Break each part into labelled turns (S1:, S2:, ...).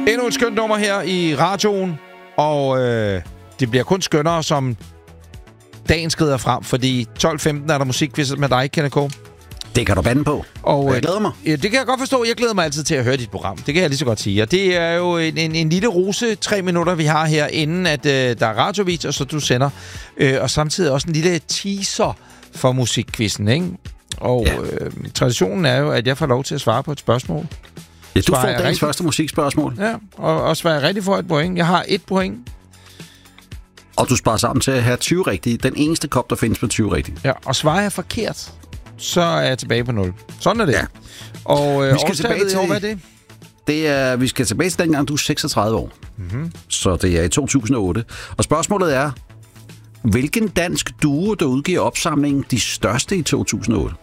S1: Endnu et skønt nummer her i radioen, og det bliver kun skønnere, som dagen skrider frem, fordi 12.15 er der musikquiz med dig, Kenneth K.
S2: Det kan du bande på. Og jeg glæder mig.
S1: Det kan jeg godt forstå. Jeg glæder mig altid til at høre dit program. Det kan jeg lige så godt sige. Og det er jo en lille rose, 3 minutter, vi har her, inden at der er radiovis, og så du sender. Og samtidig også en lille teaser for musikquizzen, ikke? Og traditionen er jo, at jeg får lov til at svare på et spørgsmål.
S2: Ja, du får dagens første musikspørgsmål.
S1: Ja, og svarer rigtig for et point. Jeg har 1 point.
S2: Og du sparer sammen til at have 20 rigtige. Den eneste kop, der findes med 20 rigtige.
S1: Ja, og svarer jeg forkert, så er jeg tilbage på 0. Sådan er det.
S2: Ja.
S1: Og
S2: vi skal tilbage til...
S1: hvad er det?
S2: Vi skal tilbage til dengang, du er 36 år. Mm-hmm. Så det er i 2008. Og spørgsmålet er, hvilken dansk duo, der udgiver opsamlingen De Største i 2008?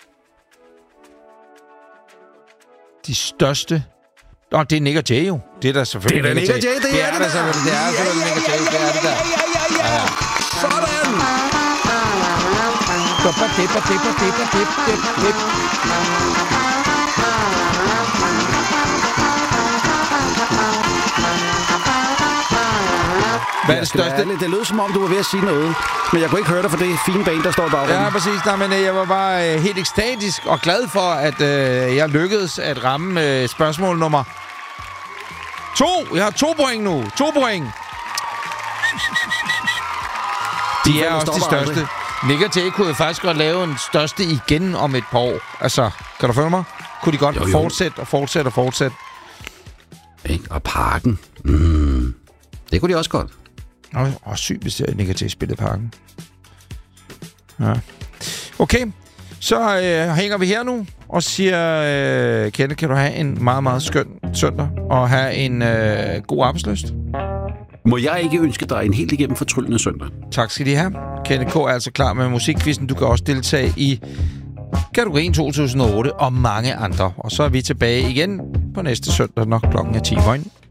S1: De største? Nå, det er Nick og Jay jo. Det er der selvfølgelig.
S2: Det er Nick og Jay, det er det der.
S1: Det er selvfølgelig Nick og Jay, det er det der.
S2: Ja. Sådan!
S1: Hvad er det største?
S2: Det lød som om, du var ved at sige noget, men jeg kunne ikke høre dig for det fine band, der står i baggrunden.
S1: Ja, præcis. Nej, men jeg var bare helt ekstatisk og glad for, at jeg lykkedes at ramme spørgsmål nummer 2. Jeg har 2 point nu. 2 point. De er også de største. Nick og Jay kunne faktisk godt lave en største igen om et par år. Altså, kan du følge mig? Kunne de godt fortsætte?
S2: Og Parken. Det kunne de også godt.
S1: Sygt, hvis Nick og Jay spillede Parken. Ja. Okay, så hænger vi her nu og siger, Kenneth, kan du have en meget, meget skøn søndag og have en god arbejdsløst?
S2: Må jeg ikke ønske dig en helt igennem fortryllende søndag?
S1: Tak skal I have. Kenneth K. er altså klar med musikquizzen. Du kan også deltage i kategorien 2008 og mange andre. Og så er vi tilbage igen på næste søndag, når klokken er 10.